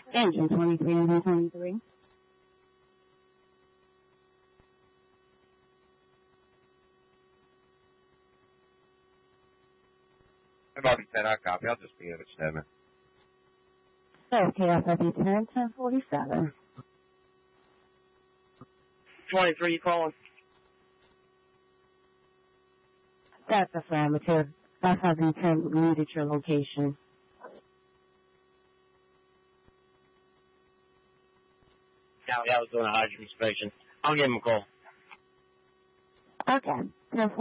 Engine 23 and 23. Bobby 10, I copy. I'll just be in at 7. Okay, FFB 10, 1047. 23, you calling? That's affirmative. FFB 10 needed your location. Yeah, I was doing a hydrant inspection. I'll give him a call. Okay. 10